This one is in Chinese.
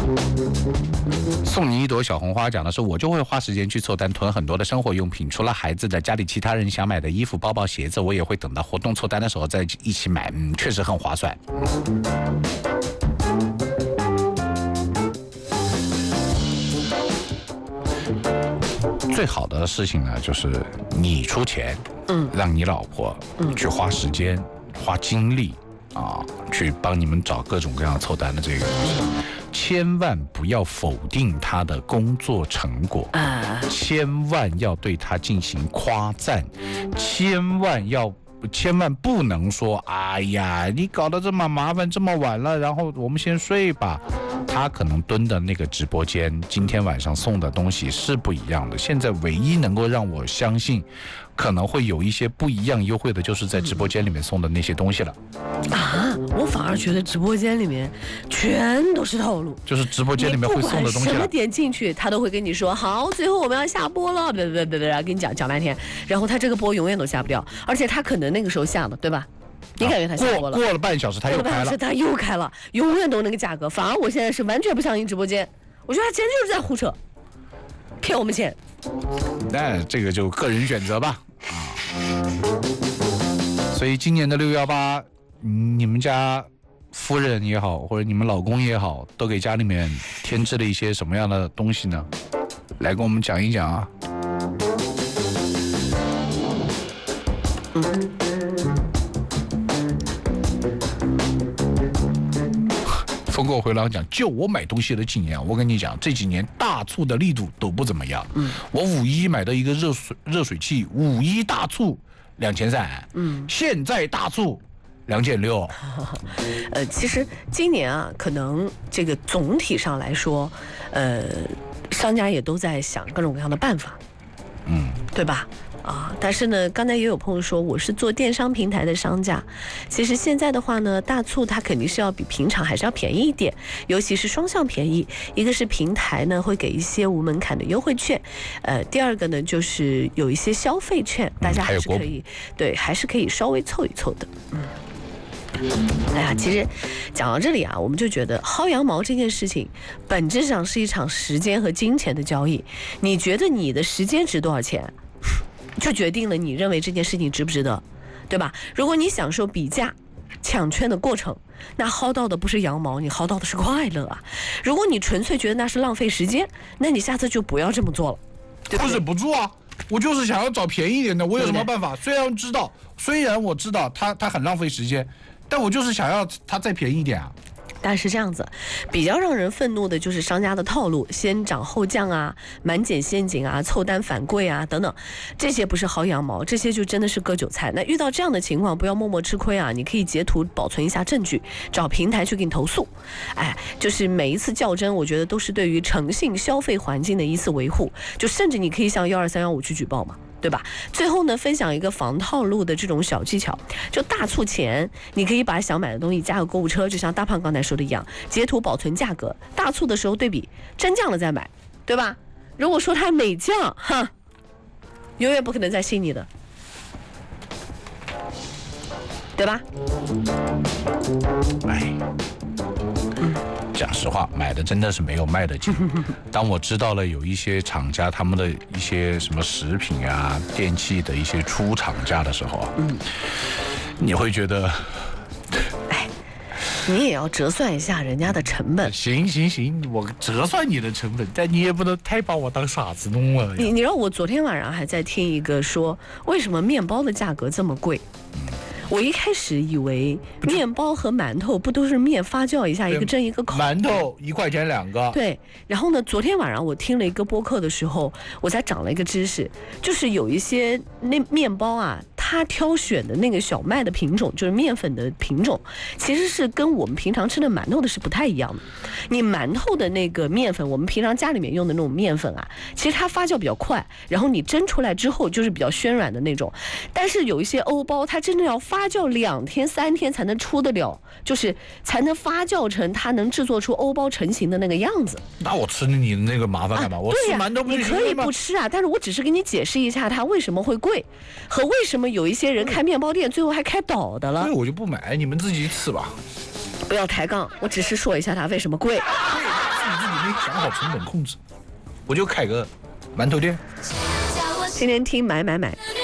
送你一朵小红花讲的是，我就会花时间去凑单囤很多的生活用品，除了孩子的，家里其他人想买的衣服、包包、鞋子，我也会等到活动凑单的时候再一起买，确实很划算。最好的事情呢，就是你出钱，让你老婆去花时间、花精力啊，去帮你们找各种各样凑单的这个东西，千万不要否定他的工作成果，千万要对他进行夸赞，千万不能说，哎呀，你搞得这么麻烦，这么晚了，然后我们先睡吧。他可能蹲的那个直播间，今天晚上送的东西是不一样的。现在唯一能够让我相信可能会有一些不一样优惠的，就是在直播间里面送的那些东西了。 我反而觉得直播间里面全都是套路， 就是直播间里面会送的东西了。 你不管什么点进去，他都会跟你说好，最后我们要下播了，别，跟你讲半天，然后他这个播永远都下不掉，而且他可能那个时候下了，对吧？你感觉他下播了， 过了半小时他又开了，永远都那个价格。反而我现在是完全不相信直播间，我觉得他简直就是在胡扯，骗我们钱。 那这个就个人选择吧，所以今年的618，你们家夫人也好，或者你们老公也好，都给家里面添置了一些什么样的东西呢？来跟我们讲一讲啊。风过回廊讲，就我买东西的经验，我跟你讲，这几年大促的力度都不怎么样。我5·1买的一个热水器，5·1大促2300，现在大促2600。 其实今年啊，可能这个总体上来说，商家也都在想各种各样的办法，对吧？但是呢，刚才也有朋友说我是做电商平台的商家，其实现在的话呢，大促它肯定是要比平常还是要便宜一点，尤其是双向便宜，一个是平台呢会给一些无门槛的优惠券，第二个呢就是有一些消费券，大家还是可以还是可以稍微凑一凑的。哎呀，其实讲到这里啊，我们就觉得薅羊毛这件事情本质上是一场时间和金钱的交易，你觉得你的时间值多少钱，就决定了你认为这件事情值不值得，对吧？如果你享受比价抢券的过程，那薅到的不是羊毛，你薅到的是快乐啊。如果你纯粹觉得那是浪费时间，那你下次就不要这么做了，对不对？ 不忍不住啊，我就是想要找便宜一点的，我有什么办法？虽然我知道它很浪费时间，但我就是想要它再便宜一点啊。 但是这样子，比较让人愤怒的就是商家的套路，先涨后降啊，满减陷阱啊，凑单返柜啊等等，这些不是薅羊毛，这些就真的是割韭菜。那遇到这样的情况，不要默默吃亏啊，你可以截图保存一下证据，找平台去给你投诉。就是每一次较真，我觉得都是对于诚信消费环境的一次维护，就甚至你可以向12315去举报嘛。对吧？最后呢，分享一个防套路的这种小技巧，就大促前，你可以把想买的东西加个购物车，就像大胖刚才说的一样，截图保存价格，大促的时候对比，真降了再买，对吧？如果说它没降，永远不可能再信你的，对吧？ 讲实话，买的真的是没有卖的紧。当我知道了有一些厂家他们的一些什么食品啊、电器的一些出厂价的时候，你会觉得， 你也要折算一下人家的成本。 行，我折算你的成本，但你也不能太把我当傻子弄了。 你让我昨天晚上还在听一个说，为什么面包的价格这么贵？我一开始以为面包和馒头不都是面发酵一下，一个蒸一个烤， 馒头1块钱2个。 对，然后呢，昨天晚上我听了一个播客的时候，我才长了一个知识，就是有一些那面包啊，它挑选的那个小麦的品种，就是面粉的品种，其实是跟我们平常吃的馒头的是不太一样的。你馒头的那个面粉，我们平常家里面用的那种面粉啊，其实它发酵比较快，然后你蒸出来之后就是比较暄软的那种。但是有一些欧包，它真的要发酵2天3天才能出得了，就是才能发酵成它能制作出欧包成型的那个样子。 那我吃你的那个麻烦干嘛？我吃馒头不就行了吗？ 你可以不吃啊，但是我只是给你解释一下它为什么会贵，和为什么有一些人开面包店最后还开倒的了。 对，我就不买，你们自己吃吧。 不要抬杠，我只是说一下它为什么贵。 自己没想好成本控制，我就开个馒头店。 今天听买买买。